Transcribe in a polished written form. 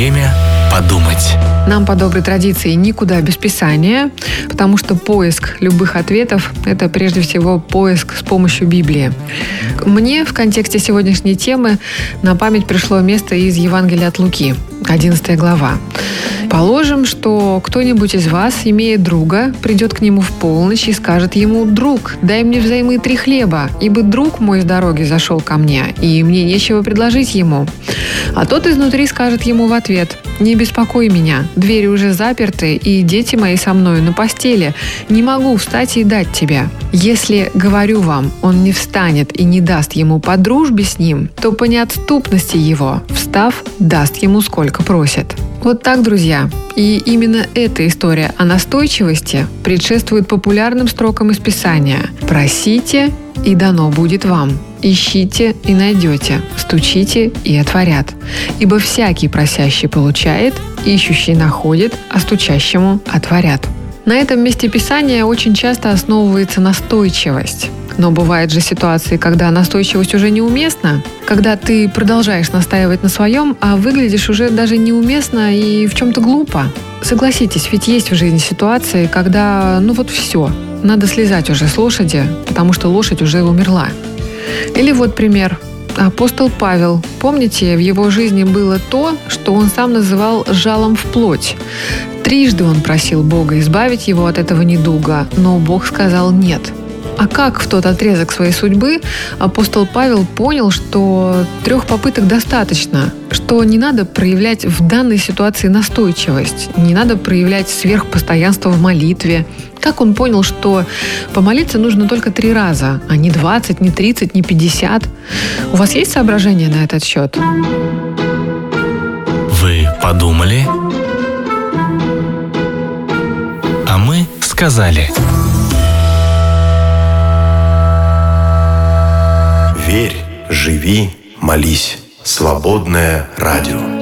Время подумать. Нам по доброй традиции никуда без Писания, потому что поиск любых ответов – это прежде всего поиск с помощью Библии. Мне в контексте сегодняшней темы на память пришло место из Евангелия от Луки, 11 глава. Положим, что кто-нибудь из вас, имея друга, придет к нему в полночь и скажет ему: «Друг, дай мне взаймы 3 хлеба, ибо друг мой с дороги зашел ко мне, и мне нечего предложить ему». А тот изнутри скажет ему в ответ: «Не беспокой меня, двери уже заперты, и дети мои со мною на постели. Не могу встать и дать тебе». Если, говорю вам, он не встанет и не даст ему по дружбе с ним, то по неотступности его, встав, даст ему сколько просит. Вот так, друзья. И именно эта история о настойчивости предшествует популярным строкам из Писания: «Просите, и дано будет вам. Ищите, и найдете. Стучите, и отворят. Ибо всякий просящий получает, ищущий находит, а стучащему отворят». На этом месте Писания очень часто основывается настойчивость. Но бывают же ситуации, когда настойчивость уже неуместна, когда ты продолжаешь настаивать на своем, а выглядишь уже даже неуместно и в чем-то глупо. Согласитесь, ведь есть в жизни ситуации, когда, все, надо слезать уже с лошади, потому что лошадь уже умерла. Или вот пример. Апостол Павел. Помните, в его жизни было то, что он сам называл жалом в плоть. 3 он просил Бога избавить его от этого недуга, но Бог сказал «нет». А как в тот отрезок своей судьбы апостол Павел понял, что 3 попыток достаточно, что не надо проявлять в данной ситуации настойчивость, не надо проявлять сверхпостоянство в молитве? Как он понял, что помолиться нужно только 3 раза, а не 20, не 30, не 50? У вас есть соображения на этот счет? Вы подумали? А мы сказали. Верь, живи, молись. Свободное радио.